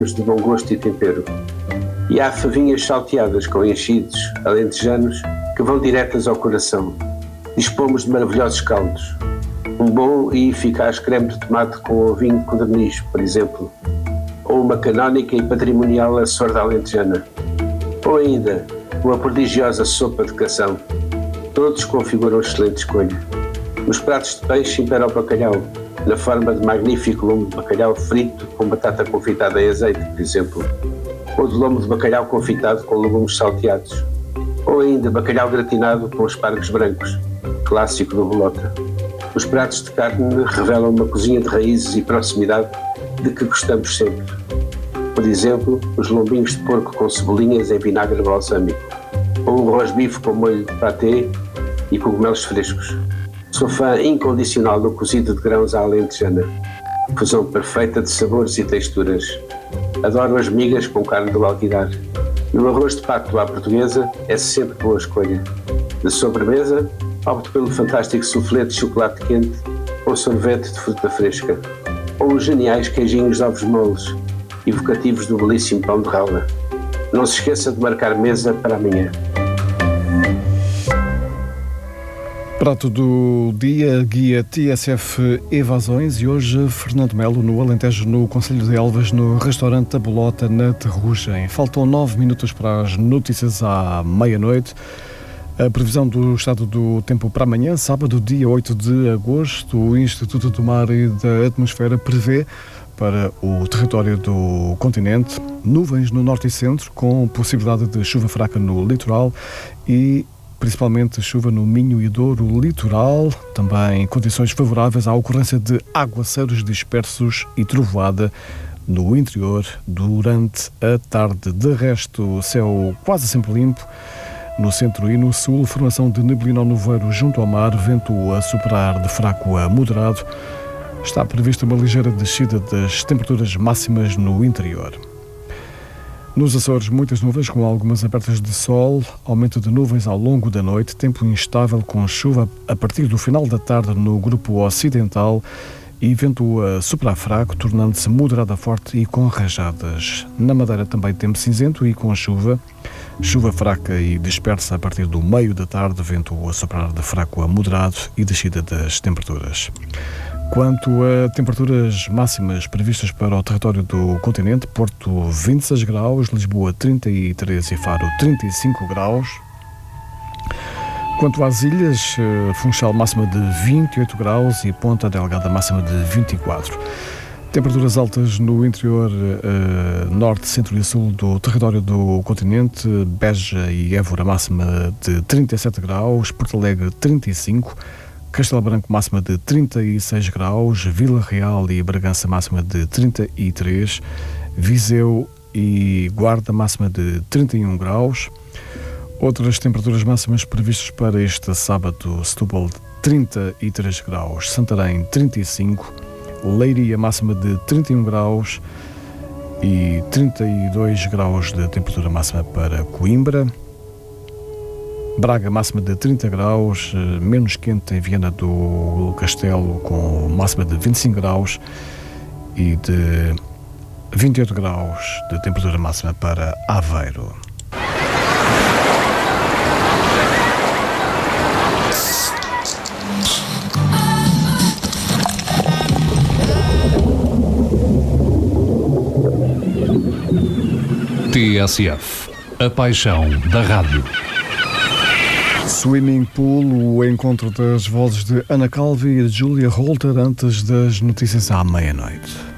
de bom gosto e tempero. E há favinhas salteadas com enchidos alentejanos que vão diretas ao coração. Dispomos de maravilhosos caldos. Um bom e eficaz creme de tomate com ovinho codorniz, por exemplo. Ou uma canónica e patrimonial açorda alentejana. Ou ainda, uma prodigiosa sopa de cação. Todos configuram excelente escolha. Nos pratos de peixe impera o bacalhau, na forma de magnífico lombo de bacalhau frito com batata confitada em azeite, por exemplo. Ou de lombo de bacalhau confitado com legumes salteados. Ou ainda bacalhau gratinado com espargos brancos, clássico do Bolota. Os pratos de carne revelam uma cozinha de raízes e proximidade de que gostamos sempre. Por exemplo, os lombinhos de porco com cebolinhas em vinagre balsâmico. Ou um rosbife com molho de patê e cogumelos frescos. Sou fã incondicional do cozido de grãos à alentejana. Fusão perfeita de sabores e texturas. Adoro as migas com carne do alguidar. E o arroz de pato à portuguesa é sempre boa escolha. De sobremesa, opto pelo fantástico soufflé de chocolate quente ou sorvete de fruta fresca. Ou os geniais queijinhos de ovos moles, evocativos do belíssimo pão de rala. Não se esqueça de marcar mesa para amanhã. Prato do dia, guia TSF Evasões, e hoje Fernando Melo no Alentejo, no Concelho de Elvas, no restaurante A Bolota, na Terrugem. Faltam 9 minutos para as notícias à meia-noite. A previsão do estado do tempo para amanhã, sábado, dia 8 de agosto, o Instituto do Mar e da Atmosfera prevê para o território do continente nuvens no norte e centro, com possibilidade de chuva fraca no litoral e principalmente chuva no Minho e Douro litoral, também condições favoráveis à ocorrência de aguaceiros dispersos e trovoada no interior durante a tarde. De resto, céu quase sempre limpo no centro e no sul, formação de neblina ao nevoeiro junto ao mar, vento a superar de fraco a moderado. Está prevista uma ligeira descida das temperaturas máximas no interior. Nos Açores, muitas nuvens com algumas abertas de sol, aumento de nuvens ao longo da noite, tempo instável com chuva a partir do final da tarde no grupo ocidental e vento a superar fraco, tornando-se moderado a forte e com rajadas. Na Madeira também tempo cinzento e com chuva fraca e dispersa a partir do meio da tarde, vento a soprar de fraco a moderado e descida das temperaturas. Quanto a temperaturas máximas previstas para o território do continente, Porto 26 graus, Lisboa 33 e Faro 35 graus. Quanto às ilhas, Funchal máxima de 28 graus e Ponta Delgada máxima de 24. Temperaturas altas no interior norte, centro e sul do território do continente, Beja e Évora máxima de 37 graus, Porto Alegre 35, Castelo Branco máxima de 36 graus, Vila Real e Bragança máxima de 33, Viseu e Guarda máxima de 31 graus. Outras temperaturas máximas previstas para este sábado: Setúbal 33 graus, Santarém 35, Leiria máxima de 31 graus e 32 graus de temperatura máxima para Coimbra. Braga máxima de 30 graus, menos quente em Viana do Castelo com máxima de 25 graus e de 28 graus de temperatura máxima para Aveiro. TSF, a paixão da rádio. Swimming Pool, o encontro das vozes de Ana Calvi e de Júlia Holter antes das notícias à meia-noite.